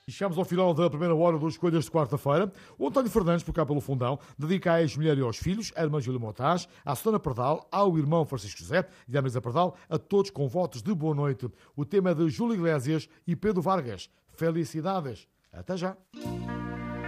E chegamos ao final da primeira hora dos Escolhas de quarta-feira. O António Fernandes, por cá pelo Fundão, dedica à ex-mulher e aos filhos, à irmã Júlia Montaz, à Susana Pardal, ao irmão Francisco José e à Marisa Pardal, a todos com votos de boa noite. O tema é de Júlio Iglesias e Pedro Vargas. Felicidades. Até já.